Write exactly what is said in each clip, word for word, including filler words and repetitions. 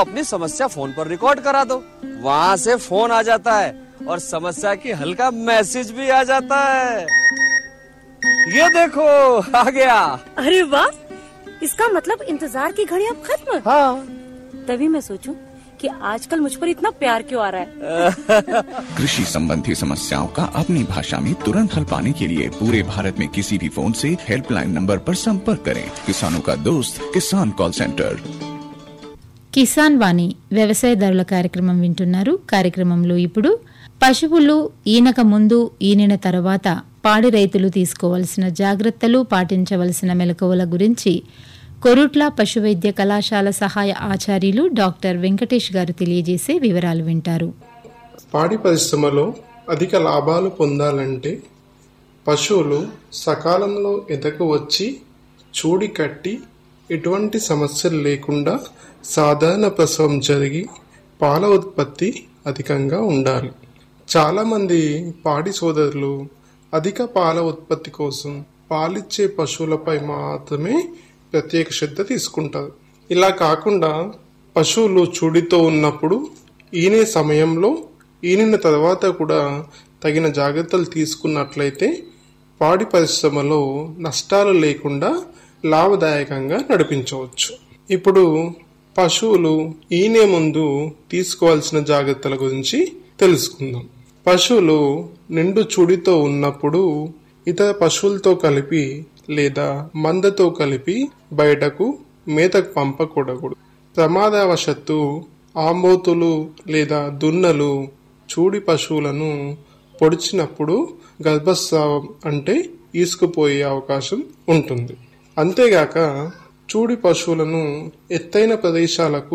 अपनी समस्या फोन पर रिकॉर्ड करा दो, वहाँ से फोन आ जाता है और समस्या की हल का मैसेज भी आ जाता है। ये देखो आ गया। अरे वाह, इसका मतलब इंतजार की घड़ी अब खत्म। हाँ, तभी मैं सोचूं कि आजकल मुझ पर इतना प्यार क्यों आ रहा है। कृषि संबंधी समस्याओं का अपनी भाषा में तुरंत हल पाने के लिए पूरे भारत में किसी भी फोन से हेल्पलाइन नंबर पर संपर्क करें। किसानों का दोस्त किसान కాల్ సెంటర్। కిసాన్ వాణి వ్యవసాయదారుల కార్యక్రమం వింటున్నారు। కార్యక్రమంలో ఇప్పుడు పశువులు ఈనక ముందు ఈనిన తర్వాత పాడి రైతులు తీసుకోవాల్సిన జాగ్రత్తలు, పాటించవలసిన మెలకువల గురించి కొరుట్ల పశువైద్య కళాశాల సహాయ ఆచార్యులు డాక్టర్ వెంకటేష్ గారు తెలియజేసే వివరాలు వింటారు। పాడి పరిశ్రమలో అధిక లాభాలు పొందాలంటే పశువులు సకాలంలో ఎదకు వచ్చి చూడి కట్టి ఎటువంటి సమస్యలు లేకుండా సాధారణ ప్రసవం జరిగి పాల ఉత్పత్తి అధికంగా ఉండాలి। చాలామంది పాడి సోదరులు అధిక పాల ఉత్పత్తి కోసం పాలిచ్చే పశువులపై మాత్రమే ప్రత్యేక శ్రద్ధ తీసుకుంటారు। ఇలా కాకుండా పశువులు చూడితో ఉన్నప్పుడు ఈనే సమయంలో ఈనిన తర్వాత కూడా తగిన జాగ్రత్తలు తీసుకున్నట్లయితే పాడి పరిశ్రమలో నష్టాలు లేకుండా లాభదాయకంగా నడిపించవచ్చు। ఇప్పుడు పశువులు ఈనే ముందు తీసుకోవాల్సిన జాగ్రత్తల గురించి తెలుసుకుందాం। పశువులు నిండు చూడితో ఉన్నప్పుడు ఇతర పశువులతో కలిపి లేదా మందతో కలిపి బయటకు మేతకు పంపకూడదు। ప్రమాదవశత్తు ఆంబోతులు లేదా దున్నలు చూడి పశువులను పొడిచినప్పుడు గర్భస్రావం అంటే ఈసుకుపోయే అవకాశం ఉంటుంది। అంతేగాక చూడి పశువులను ఎత్తైన ప్రదేశాలకు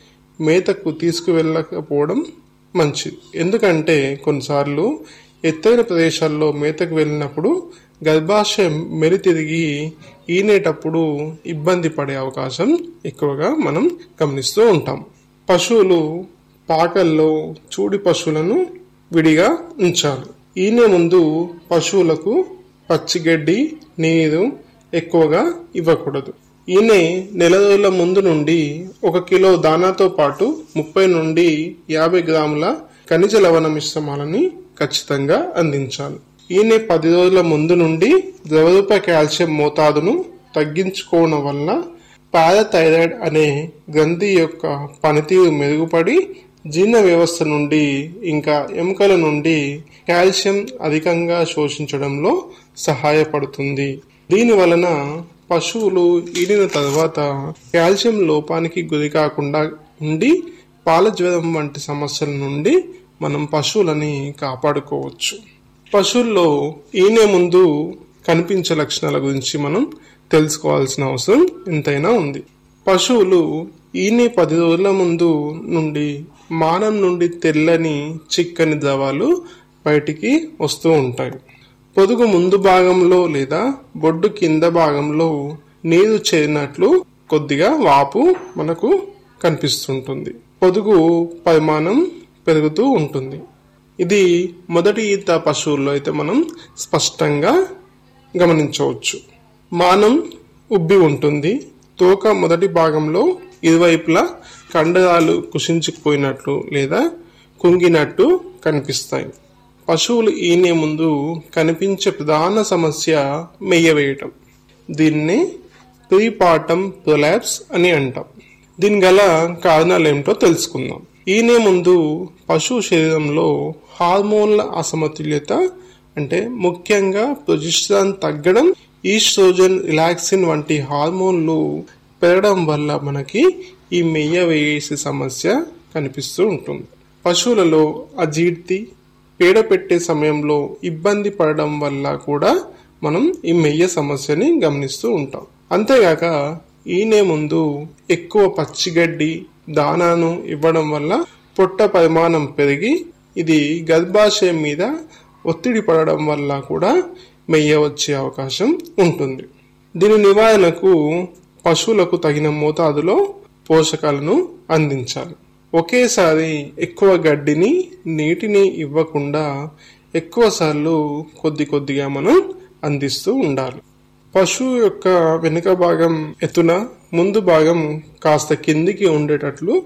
మేతకు తీసుకువెళ్ళకపోవడం మంచిది। ఎందుకంటే కొన్నిసార్లు ఎత్తైన ప్రదేశాల్లో మేతకు వెళ్ళినప్పుడు గర్భాశయం మెరితిరిగి ఈనేటప్పుడు ఇబ్బంది పడే అవకాశం ఎక్కువగా మనం గమనిస్తూ ఉంటాం। పశువులు పాకల్లో చూడి పశువులను విడిగా ఉంచాలి। ఈనే ముందు పశువులకు పచ్చిగడ్డి, నీరు ఎక్కువగా ఇవ్వకూడదు। ఈనే నెల రోజుల ముందు నుండి ఒక కిలో దానాతో పాటు ముప్పై నుండి యాభై గ్రాముల ఖనిజ లవణ మిశ్రమాలని ఖచ్చితంగా అందించాలి। ఈనే పది రోజుల ముందు నుండి ద్రవరూప కాల్షియం మోతాదును తగ్గించుకోవడం వల్ల పారాథైరాయిడ్ అనే గ్రంథి యొక్క పనితీరు మెరుగుపడి జీర్ణ వ్యవస్థ నుండి ఇంకా ఎముకల నుండి కాల్షియం అధికంగా శోషించడంలో సహాయపడుతుంది। దీని వలన పశువులు ఈనిన తర్వాత కాల్షియం లోపానికి గురి కాకుండా ఉండి పాల జ్వరం వంటి సమస్యల నుండి మనం పశువులని కాపాడుకోవచ్చు। పశువుల్లో ఈనే ముందు కనిపించే లక్షణాల గురించి మనం తెలుసుకోవాల్సిన అవసరం ఎంతైనా ఉంది। పశువులు ఈనే పది రోజుల ముందు నుండి మానం నుండి తెల్లని చిక్కని ద్రవాలు బయటికి వస్తూ ఉంటాయి। పొదుగు ముందు భాగంలో లేదా బొడ్డు కింద భాగంలో నీరు చేరినట్లు కొద్దిగా వాపు మనకు కనిపిస్తుంటుంది। పొదుగు పరిమాణం పెరుగుతూ ఉంటుంది। ఇది మొదటి ఈత పశువుల్లో అయితే మనం స్పష్టంగా గమనించవచ్చు। మానం ఉబ్బి ఉంటుంది। తోక మొదటి భాగంలో ఇరువైపులా కండరాలు కుషించుకుపోయినట్లు లేదా కుంగినట్టు కనిపిస్తాయి। పశువులు ఈనే ముందు కనిపించే ప్రధాన సమస్య మెయ్యవేయటం। దీన్ని ప్రీపార్టం ప్రొలాప్స్ అని అంటాం। దీని గల కారణాలు ఏమిటో తెలుసుకుందాం। ఈనే ముందు పశువు శరీరంలో హార్మోన్ల అసమతుల్యత అంటే ముఖ్యంగా ప్రొజెస్టరాన్ తగ్గడం, ఈస్ట్రోజన్, రిలాక్సిన్ వంటి హార్మోన్లు పెరగడం వల్ల మనకి ఈ మెయ్య వేసే సమస్య కనిపిస్తూ ఉంటుంది। పశువులలో అజీర్తి, పేడ పెట్టే సమయంలో ఇబ్బంది పడడం వల్ల కూడా మనం ఈ మెయ్య సమస్యని గమనిస్తూ ఉంటాం। అంతేగాక ఈనే ముందు ఎక్కువ పచ్చిగడ్డి, దానాను ఇవ్వడం వల్ల పొట్ట పరిమాణం పెరిగి ఇది గర్భాశయం మీద ఒత్తిడి పడడం వల్ల కూడా మెయ్య వచ్చే అవకాశం ఉంటుంది। దీని నివారణకు పశువులకు తగిన మోతాదులో పోషకాలను అందించాలి। ఒకేసారి ఎక్కువ గడ్డిని, నీటిని ఇవ్వకుండా ఎక్కువ సార్లు కొద్ది కొద్దిగా మనం అందిస్తూ ఉండాలి। పశువు యొక్క వెనుక భాగం ఎత్తున, ముందు భాగం కాస్త కిందికి ఉండేటట్లు